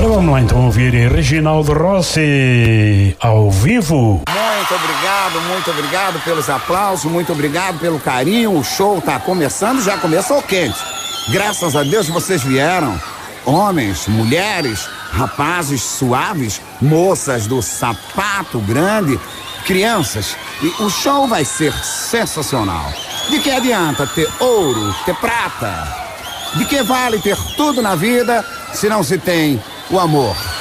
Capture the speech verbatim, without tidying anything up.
Agora vamos lá então ouvir Reginaldo Rossi ao vivo. Muito obrigado, muito obrigado pelos aplausos, muito obrigado pelo carinho. O show tá começando, já começou quente. Graças a Deus vocês vieram. Homens, mulheres, rapazes suaves, moças do sapato grande, crianças. E o show vai ser sensacional. De que adianta ter ouro, ter prata? De que vale ter tudo na vida se não se tem o amor?